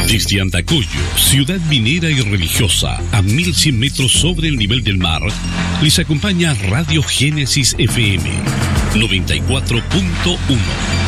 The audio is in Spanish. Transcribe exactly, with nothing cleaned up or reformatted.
Desde Andacollo, ciudad minera y religiosa, a mil cien metros sobre el nivel del mar, les acompaña Radio Génesis F M noventa y cuatro punto uno.